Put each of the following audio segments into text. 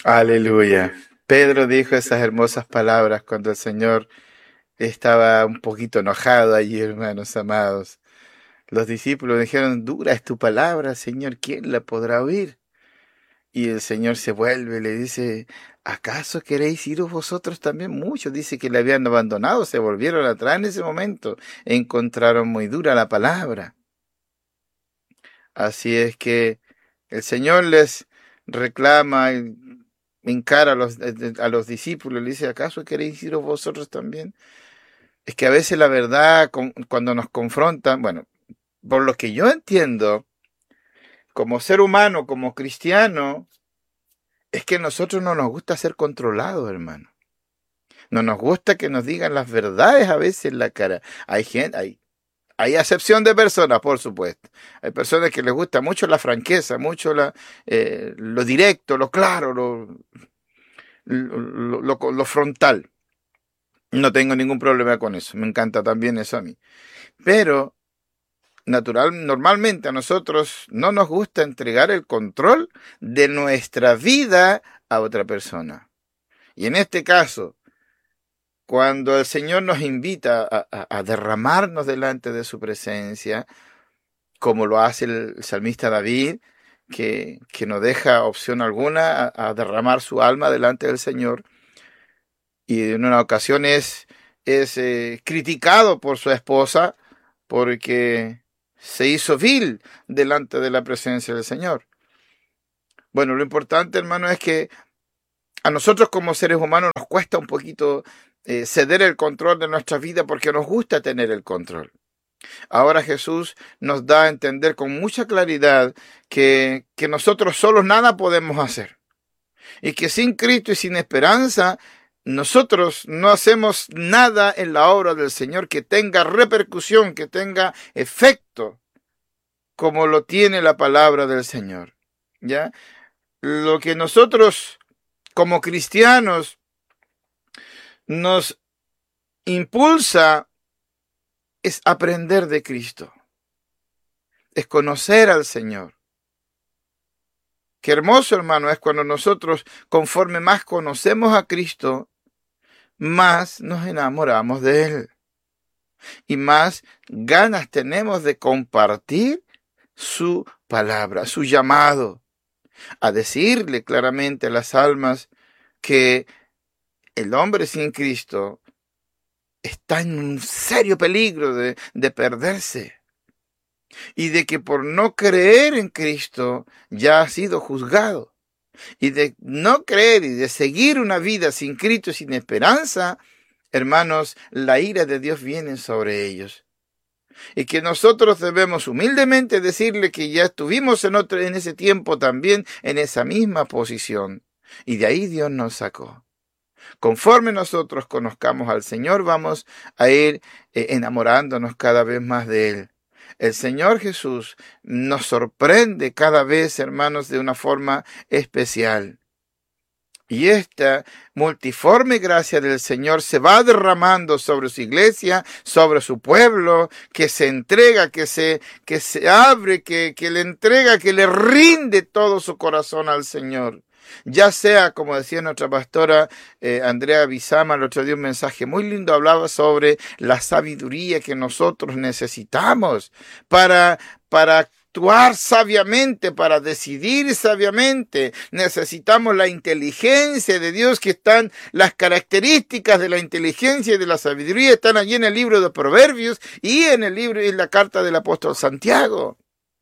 Aleluya. Pedro dijo esas hermosas palabras cuando el Señor estaba un poquito enojado allí, hermanos amados. Los discípulos dijeron, dura es tu palabra, Señor, ¿quién la podrá oír? Y el Señor se vuelve y le dice, ¿acaso queréis iros vosotros también? Muchos dice que le habían abandonado, se volvieron atrás en ese momento, encontraron muy dura la palabra. Así es que el Señor les reclama y encara a los discípulos, le dice, ¿acaso queréis iros vosotros también? Es que a veces la verdad, cuando nos confrontan, bueno, por lo que yo entiendo, como ser humano, como cristiano, es que a nosotros no nos gusta ser controlados, hermano. No nos gusta que nos digan las verdades a veces en la cara. Hay gente, hay acepción de personas, por supuesto. Hay personas que les gusta mucho la franqueza, mucho lo directo, lo claro, lo frontal. No tengo ningún problema con eso. Me encanta también eso a mí. Pero normalmente a nosotros no nos gusta entregar el control de nuestra vida a otra persona. Y en este caso, cuando el Señor nos invita a derramarnos delante de su presencia, como lo hace el salmista David, que no deja opción alguna a derramar su alma delante del Señor, y en una ocasión es criticado por su esposa porque se hizo vil delante de la presencia del Señor. Bueno, lo importante, hermano, es que a nosotros como seres humanos nos cuesta un poquito ceder el control de nuestra vida porque nos gusta tener el control. Ahora Jesús nos da a entender con mucha claridad que nosotros solos nada podemos hacer y que sin Cristo y sin esperanza nosotros no hacemos nada en la obra del Señor que tenga repercusión, que tenga efecto, como lo tiene la palabra del Señor. ¿Ya? Lo que nosotros como cristianos nos impulsa es aprender de Cristo, es conocer al Señor. Qué hermoso, hermano, es cuando nosotros, conforme más conocemos a Cristo, más nos enamoramos de Él. Y más ganas tenemos de compartir su palabra, su llamado, a decirle claramente a las almas que el hombre sin Cristo está en un serio peligro de perderse. Y de que por no creer en Cristo ya ha sido juzgado. Y de no creer y de seguir una vida sin Cristo y sin esperanza, hermanos, la ira de Dios viene sobre ellos. Y que nosotros debemos humildemente decirle que ya estuvimos en ese tiempo también en esa misma posición. Y de ahí Dios nos sacó. Conforme nosotros conozcamos al Señor, vamos a ir enamorándonos cada vez más de Él. El Señor Jesús nos sorprende cada vez, hermanos, de una forma especial. Y esta multiforme gracia del Señor se va derramando sobre su iglesia, sobre su pueblo, que se entrega, que se abre, que le entrega, que le rinde todo su corazón al Señor. Ya sea, como decía nuestra pastora Andrea Bizama, el otro día un mensaje muy lindo, hablaba sobre la sabiduría que nosotros necesitamos para actuar sabiamente, para decidir sabiamente. Necesitamos la inteligencia de Dios, que están las características de la inteligencia y de la sabiduría, están allí en el libro de Proverbios y en el libro y en la carta del apóstol Santiago.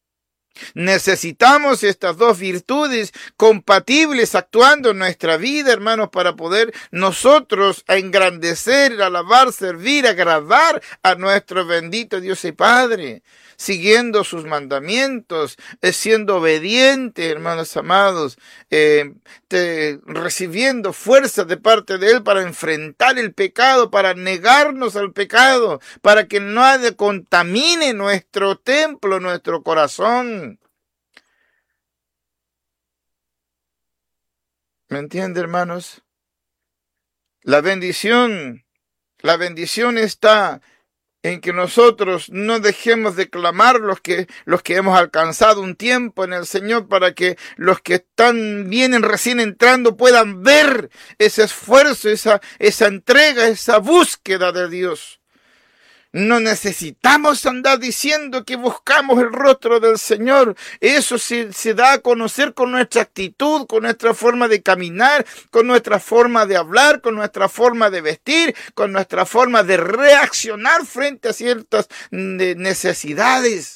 Necesitamos estas dos virtudes compatibles actuando en nuestra vida, hermanos, para poder nosotros engrandecer, alabar, servir, agradar a nuestro bendito Dios y Padre, siguiendo sus mandamientos, siendo obediente, hermanos amados, recibiendo fuerza de parte de Él para enfrentar el pecado, para negarnos al pecado, para que nadie contamine nuestro templo, nuestro corazón. ¿Me entiende, hermanos? La bendición está en que nosotros no dejemos de clamar los que hemos alcanzado un tiempo en el Señor, para que los que vienen recién entrando puedan ver ese esfuerzo, esa entrega, esa búsqueda de Dios. No necesitamos andar diciendo que buscamos el rostro del Señor. Eso se da a conocer con nuestra actitud, con nuestra forma de caminar, con nuestra forma de hablar, con nuestra forma de vestir, con nuestra forma de reaccionar frente a ciertas necesidades.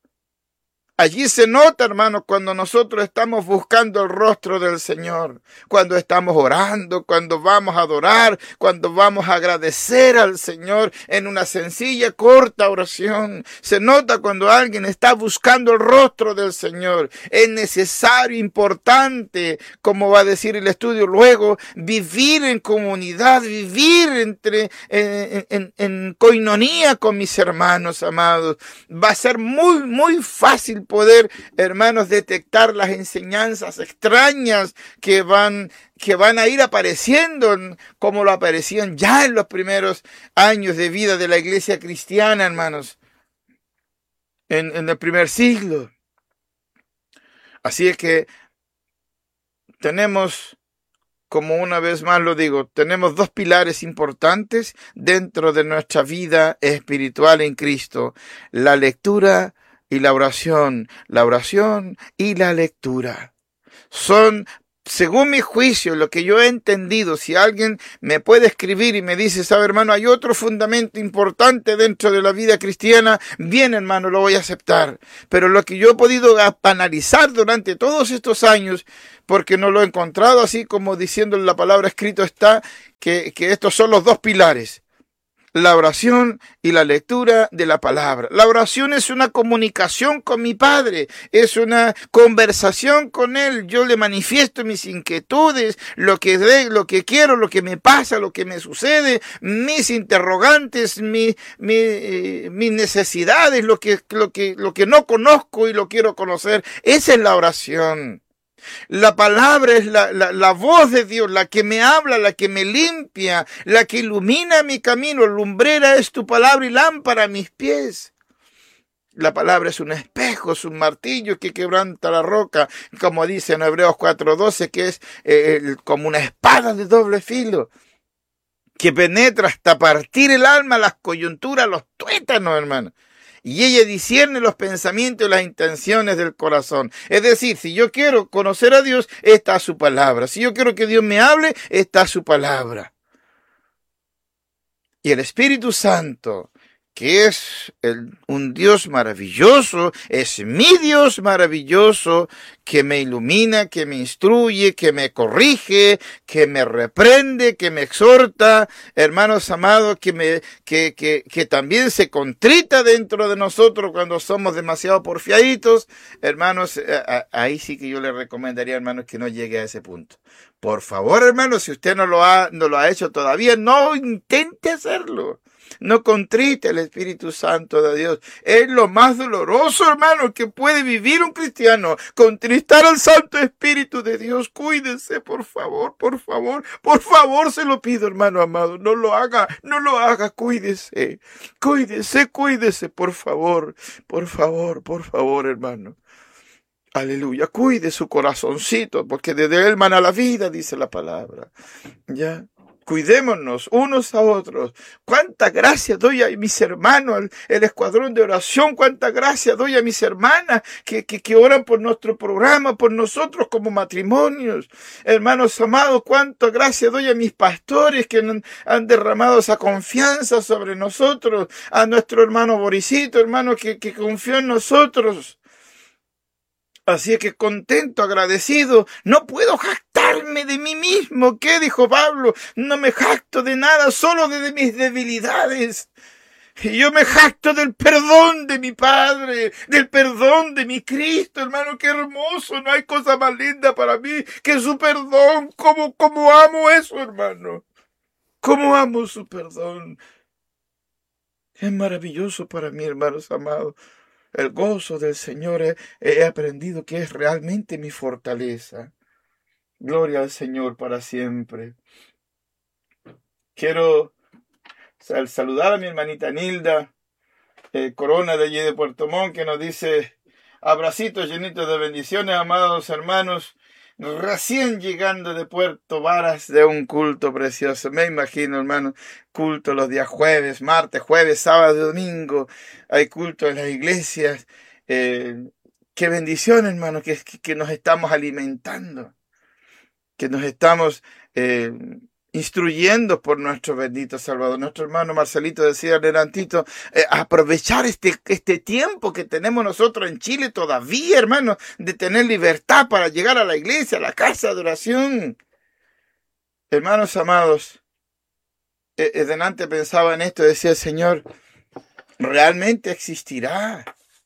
Allí se nota, hermanos, cuando nosotros estamos buscando el rostro del Señor, cuando estamos orando, cuando vamos a adorar, cuando vamos a agradecer al Señor en una sencilla, corta oración. Se nota cuando alguien está buscando el rostro del Señor. Es necesario, importante, como va a decir el estudio luego, vivir en comunidad, vivir en coinonía con mis hermanos amados. Va a ser muy, muy fácil poder, hermanos, detectar las enseñanzas extrañas que van a ir apareciendo, como lo aparecían ya en los primeros años de vida de la iglesia cristiana, hermanos, en el primer siglo. Así es que tenemos, como una vez más lo digo, tenemos dos pilares importantes dentro de nuestra vida espiritual en Cristo: la lectura y la oración y la lectura. Son, según mi juicio, lo que yo he entendido. Si alguien me puede escribir y me dice, sabe, hermano, hay otro fundamento importante dentro de la vida cristiana, bien, hermano, lo voy a aceptar. Pero lo que yo he podido analizar durante todos estos años, porque no lo he encontrado así como diciendo en la palabra escrito está, que estos son los dos pilares: la oración y la lectura de la palabra. La oración es una comunicación con mi Padre, es una conversación con Él. Yo le manifiesto mis inquietudes, lo que quiero, lo que me pasa, lo que me sucede, mis interrogantes, mis necesidades, lo que no conozco y lo quiero conocer. Esa es la oración. La palabra es la voz de Dios, la que me habla, la que me limpia, la que ilumina mi camino. Lumbrera es tu palabra y lámpara a mis pies. La palabra es un espejo, es un martillo que quebranta la roca, como dice en Hebreos 4:12, que es como una espada de doble filo, que penetra hasta partir el alma, las coyunturas, los tuétanos, hermano. Y ella discierne los pensamientos y las intenciones del corazón. Es decir, si yo quiero conocer a Dios, está su palabra. Si yo quiero que Dios me hable, está su palabra. Y el Espíritu Santo, que es un Dios maravilloso, es mi Dios maravilloso, que me ilumina, que me instruye, que me corrige, que me reprende, que me exhorta, hermanos amados, que también se contrita dentro de nosotros cuando somos demasiado porfiaditos. Hermanos, ahí sí que yo le recomendaría, hermanos, que no llegue a ese punto. Por favor, hermanos, si usted no lo ha hecho todavía, no intente hacerlo. No contrite el Espíritu Santo de Dios. Es lo más doloroso, hermano, que puede vivir un cristiano. Contristar al Santo Espíritu de Dios. Cuídese, por favor, por favor. Por favor, se lo pido, hermano amado. No lo haga, cuídese. Cuídese, por favor. Por favor, hermano. Aleluya. Cuide su corazoncito, porque desde él mana la vida, dice la palabra. Ya. Cuidémonos unos a otros. Cuánta gracia doy a mis hermanos, el escuadrón de oración. Cuánta gracia doy a mis hermanas que oran por nuestro programa, por nosotros como matrimonios. Hermanos amados, cuánta gracia doy a mis pastores que han derramado esa confianza sobre nosotros. A nuestro hermano Borisito, hermano, que confió en nosotros. Así es que contento, agradecido, no puedo jactarme de mí mismo. ¿Qué dijo Pablo? No me jacto de nada, solo de mis debilidades. Y yo me jacto del perdón de mi Padre, del perdón de mi Cristo, hermano, qué hermoso. No hay cosa más linda para mí que su perdón. ¿Cómo amo eso, hermano? ¿Cómo amo su perdón? Es maravilloso para mí, hermanos amados. El gozo del Señor he aprendido que es realmente mi fortaleza. Gloria al Señor para siempre. Quiero saludar a mi hermanita Nilda, Corona de allí de Puerto Montt, que nos dice: abracitos llenitos de bendiciones, amados hermanos, recién llegando de Puerto Varas de un culto precioso. Me imagino, hermano, culto los días jueves, martes, jueves, sábado, domingo. Hay culto en las iglesias. Qué bendición, hermano, que nos estamos alimentando, que nos estamos instruyendo por nuestro bendito Salvador. Nuestro hermano Marcelito decía adelantito, aprovechar este tiempo que tenemos nosotros en Chile todavía, hermano, de tener libertad para llegar a la iglesia, a la casa de oración. Hermanos amados, delante pensaba en esto, decía el Señor, ¿realmente existirá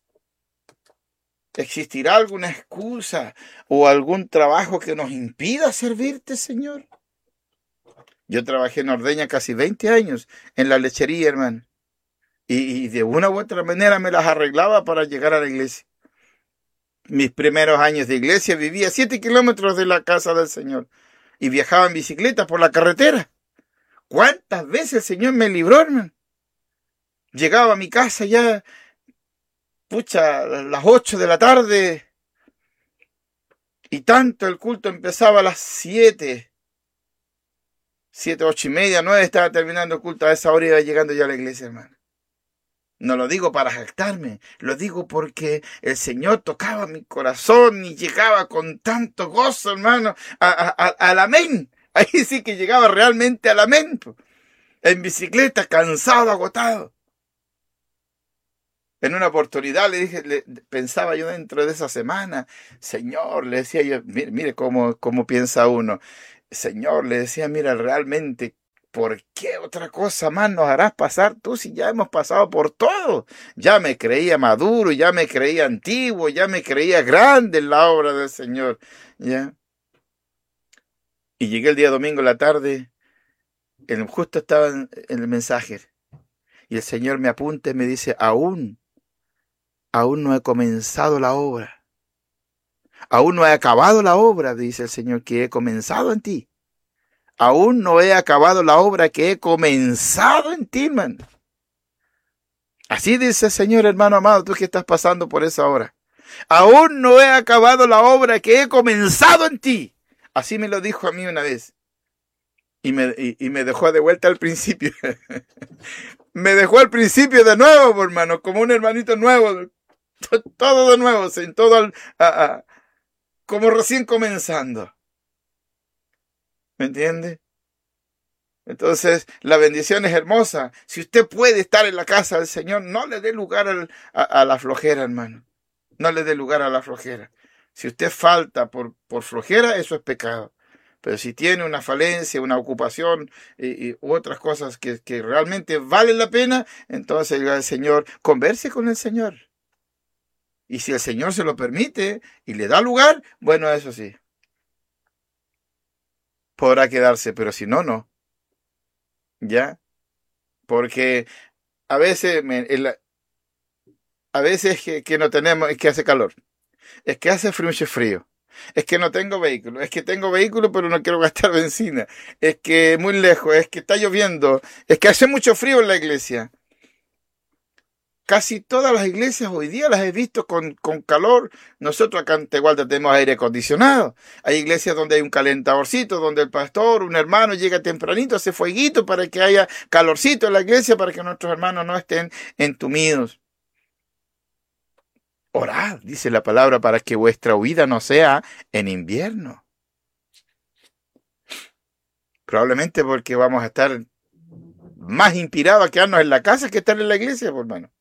alguna excusa o algún trabajo que nos impida servirte, Señor? Yo trabajé en Ordeña casi 20 años en la lechería, hermano. Y de una u otra manera me las arreglaba para llegar a la iglesia. Mis primeros años de iglesia vivía 7 kilómetros de la casa del Señor. Y viajaba en bicicleta por la carretera. ¿Cuántas veces el Señor me libró, hermano? Llegaba a mi casa ya, a las 8 de la tarde. Y tanto el culto empezaba a las 7, 8:30, 9, estaba terminando el culto. A esa hora iba llegando ya a la iglesia, hermano. No lo digo para jactarme, lo digo porque el Señor tocaba mi corazón y llegaba con tanto gozo, hermano, al amén. Ahí sí que llegaba realmente al amén. En bicicleta, cansado, agotado. En una oportunidad pensaba yo dentro de esa semana, Señor, le decía yo, mire cómo piensa uno. Señor, le decía, mira, realmente, ¿por qué otra cosa más nos harás pasar tú si ya hemos pasado por todo? Ya me creía maduro, ya me creía antiguo, ya me creía grande en la obra del Señor. ¿Ya? Y llegué el día domingo en la tarde, justo estaba en el mensaje, y el Señor me apunta y me dice, aún no he comenzado la obra. Aún no he acabado la obra, dice el Señor, que he comenzado en ti. Aún no he acabado la obra que he comenzado en ti, hermano. Así dice el Señor, hermano amado, tú que estás pasando por esa hora. Aún no he acabado la obra que he comenzado en ti. Así me lo dijo a mí una vez. Y me dejó de vuelta al principio. Me dejó al principio de nuevo, hermano, como un hermanito nuevo. Todo de nuevo, sin todo como recién comenzando. ¿Me entiende? Entonces, la bendición es hermosa. Si usted puede estar en la casa del Señor, no le dé lugar a la flojera, hermano. No le dé lugar a la flojera. Si usted falta por flojera, eso es pecado. Pero si tiene una falencia, una ocupación y otras cosas que realmente valen la pena, entonces el Señor, converse con el Señor. Y si el Señor se lo permite y le da lugar, bueno, eso sí, podrá quedarse, pero si no, no. ¿Ya? Porque a veces, que no tenemos, es que hace calor, es que hace mucho frío, es que no tengo vehículo, es que tengo vehículo pero no quiero gastar benzina, es que muy lejos, es que está lloviendo, es que hace mucho frío en la iglesia. Casi todas las iglesias hoy día las he visto con calor. Nosotros acá en Tegualda tenemos aire acondicionado. Hay iglesias donde hay un calentadorcito, donde el pastor, un hermano llega tempranito, hace fueguito para que haya calorcito en la iglesia, para que nuestros hermanos no estén entumidos. Orad, dice la palabra, para que vuestra huida no sea en invierno. Probablemente porque vamos a estar más inspirados a quedarnos en la casa que estar en la iglesia, hermano.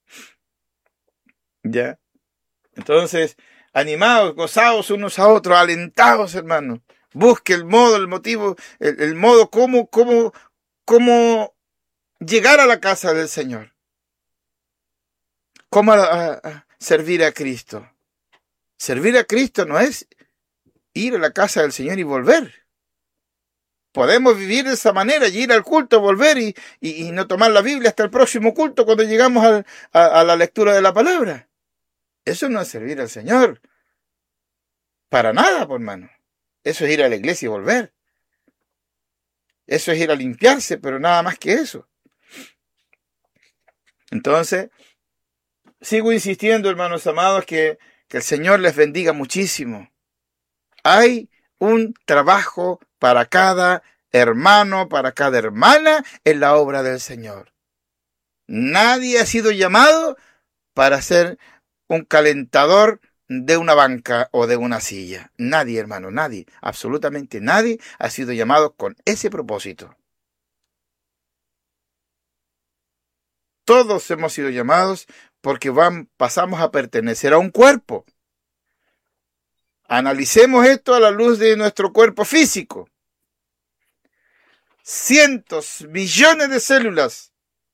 ¿Ya? Entonces, animados, gozados unos a otros, alentados, hermano. Busque el modo, el motivo, el modo cómo llegar a la casa del Señor. Cómo servir a Cristo. Servir a Cristo no es ir a la casa del Señor y volver. Podemos vivir de esa manera y ir al culto, volver y no tomar la Biblia hasta el próximo culto cuando llegamos a la lectura de la palabra. Eso no es servir al Señor. Para nada, por hermano. Eso es ir a la iglesia y volver. Eso es ir a limpiarse, pero nada más que eso. Entonces, Sigo insistiendo, hermanos amados, que el Señor les bendiga muchísimo. Hay un trabajo para cada hermano, para cada hermana en la obra del Señor. Nadie ha sido llamado para ser un calentador de una banca o de una silla. Nadie, hermano, nadie, absolutamente nadie ha sido llamado con ese propósito. Todos hemos sido llamados porque pasamos a pertenecer a un cuerpo. Analicemos esto a la luz de nuestro cuerpo físico. Cientos, millones de células,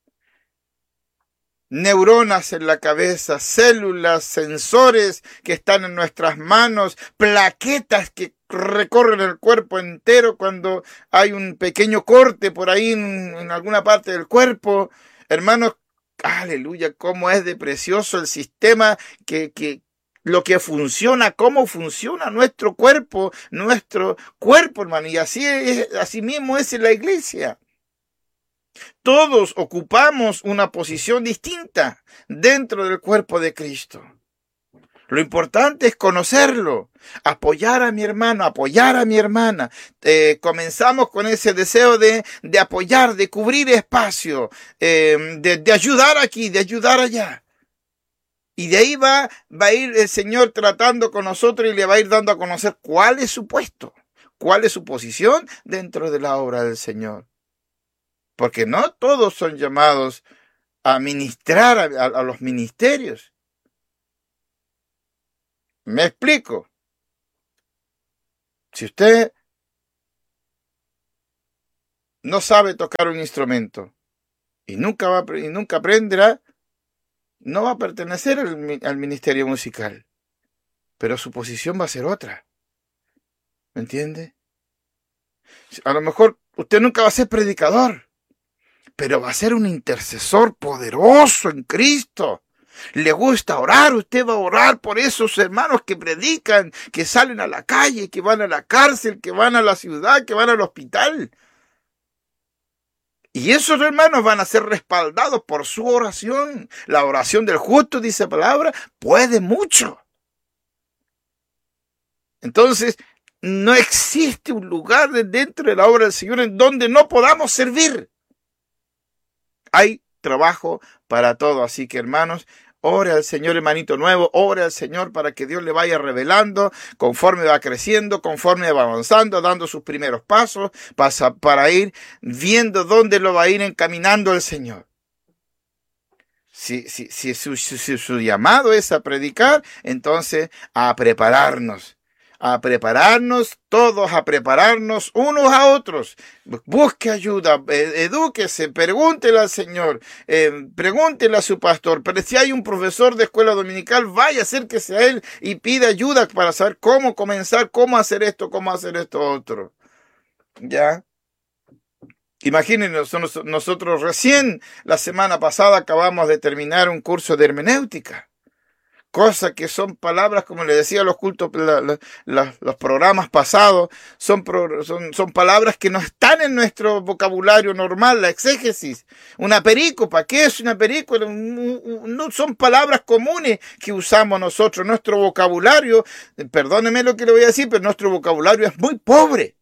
neuronas en la cabeza, células, sensores que están en nuestras manos, plaquetas que recorren el cuerpo entero cuando hay un pequeño corte por ahí en alguna parte del cuerpo. Hermanos, aleluya, cómo es de precioso el sistema lo que funciona, cómo funciona nuestro cuerpo, hermano. Y así mismo es en la iglesia. Todos ocupamos una posición distinta dentro del cuerpo de Cristo. Lo importante es conocerlo, apoyar a mi hermano, apoyar a mi hermana. Comenzamos con ese deseo de apoyar, de cubrir espacio, de ayudar aquí, de ayudar allá. Y de ahí va a ir el Señor tratando con nosotros y le va a ir dando a conocer cuál es su puesto, cuál es su posición dentro de la obra del Señor. Porque no todos son llamados a ministrar a los ministerios. Me explico. Si usted no sabe tocar un instrumento y nunca aprenderá, no va a pertenecer al ministerio musical. Pero su posición va a ser otra. ¿Me entiende? A lo mejor usted nunca va a ser predicador, pero va a ser un intercesor poderoso en Cristo. Le gusta orar, usted va a orar por esos hermanos que predican, que salen a la calle, que van a la cárcel, que van a la ciudad, que van al hospital. Y esos hermanos van a ser respaldados por su oración. La oración del justo, dice la palabra, puede mucho. Entonces, no existe un lugar dentro de la obra del Señor en donde no podamos servir. Hay trabajo para todo, así que hermanos, ore al Señor, hermanito nuevo, ore al Señor para que Dios le vaya revelando conforme va creciendo, conforme va avanzando, dando sus primeros pasos para ir viendo dónde lo va a ir encaminando el Señor. Si su llamado es a predicar, entonces a prepararnos todos, a prepararnos unos a otros. Busque ayuda, edúquese, pregúntele al Señor, pregúntele a su pastor. Pero si hay un profesor de escuela dominical, vaya, acérquese a él y pida ayuda para saber cómo comenzar, cómo hacer esto otro. ¿Ya? Imagínense, nosotros recién la semana pasada acabamos de terminar un curso de hermenéutica. Cosas que son palabras, como les decía, los cultos, los programas pasados, son palabras que no están en nuestro vocabulario normal, la exégesis. Una perícopa, ¿qué es una perícopa? No son palabras comunes que usamos nosotros. Nuestro vocabulario, perdóneme lo que le voy a decir, pero nuestro vocabulario es muy pobre.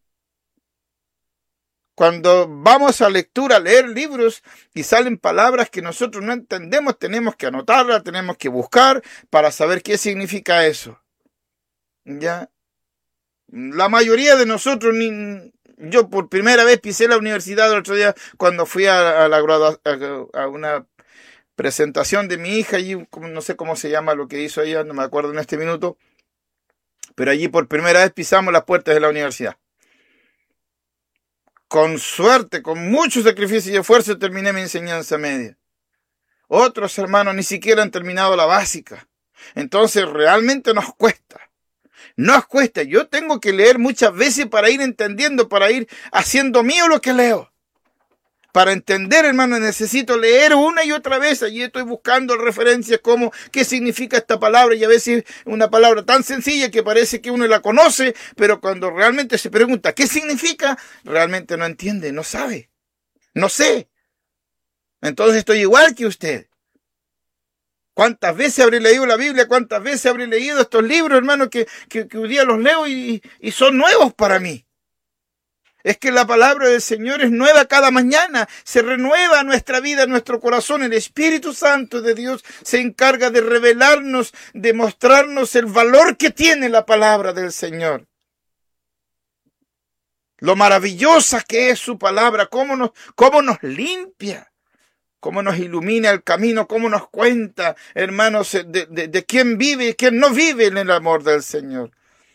Cuando vamos a lectura, a leer libros y salen palabras que nosotros no entendemos, tenemos que anotarlas, tenemos que buscar para saber qué significa eso. ¿Ya? La mayoría de nosotros, yo por primera vez pisé la universidad el otro día cuando fui a una presentación de mi hija, y no sé cómo se llama lo que hizo ella, no me acuerdo en este minuto, pero allí por primera vez pisamos las puertas de la universidad. Con suerte, con mucho sacrificio y esfuerzo terminé mi enseñanza media. Otros hermanos ni siquiera han terminado la básica. Entonces realmente nos cuesta. Nos cuesta. Yo tengo que leer muchas veces para ir entendiendo, para ir haciendo mío lo que leo. Para entender, hermano, necesito leer una y otra vez. Allí estoy buscando referencias como qué significa esta palabra. Y a veces una palabra tan sencilla que parece que uno la conoce, pero cuando realmente se pregunta qué significa, realmente no entiende, no sabe. No sé. Entonces estoy igual que usted. ¿Cuántas veces habré leído la Biblia? ¿Cuántas veces habré leído estos libros, hermano, que un día los leo y son nuevos para mí? Es que la palabra del Señor es nueva cada mañana, se renueva nuestra vida, nuestro corazón. El Espíritu Santo de Dios se encarga de revelarnos, de mostrarnos el valor que tiene la palabra del Señor. Lo maravillosa que es su palabra, cómo nos limpia, cómo nos ilumina el camino, cómo nos cuenta, hermanos, de quién vive y quién no vive en el amor del Señor.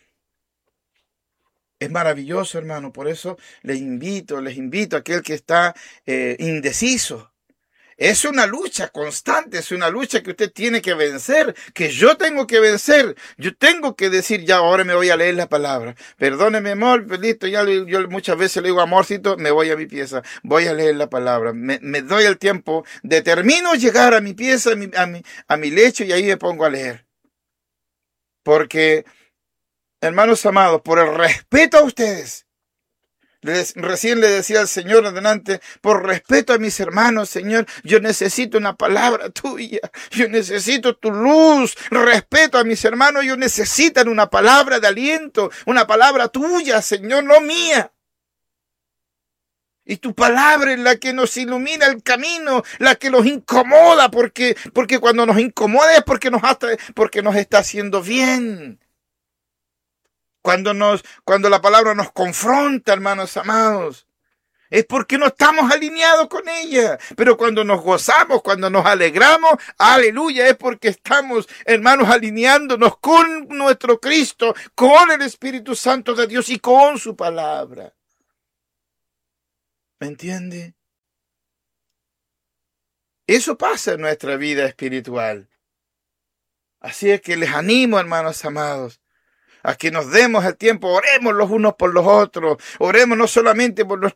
Es maravilloso, hermano. Por eso les invito a aquel que está indeciso. Es una lucha constante, es una lucha que usted tiene que vencer, que yo tengo que vencer. Yo tengo que decir, ya, ahora me voy a leer la palabra. Perdóneme, amor, listo, ya yo muchas veces le digo, amorcito, me voy a mi pieza, voy a leer la palabra. Me doy el tiempo, determino llegar a mi pieza, a mi lecho, y ahí me pongo a leer. Porque, hermanos amados, por el respeto a ustedes, recién le decía al Señor adelante, por respeto a mis hermanos, Señor, yo necesito una palabra tuya, yo necesito tu luz, respeto a mis hermanos, ellos necesitan una palabra de aliento, una palabra tuya, Señor, no mía. Y tu palabra es la que nos ilumina el camino, la que nos incomoda, porque cuando nos incomoda es porque nos está haciendo bien. Cuando la palabra nos confronta, hermanos amados, es porque no estamos alineados con ella. Pero cuando nos gozamos, cuando nos alegramos, aleluya, es porque estamos, hermanos, alineándonos con nuestro Cristo, con el Espíritu Santo de Dios y con su palabra. ¿Me entiende? Eso pasa en nuestra vida espiritual. Así es que les animo, hermanos amados, a que nos demos el tiempo, oremos los unos por los otros, oremos no solamente por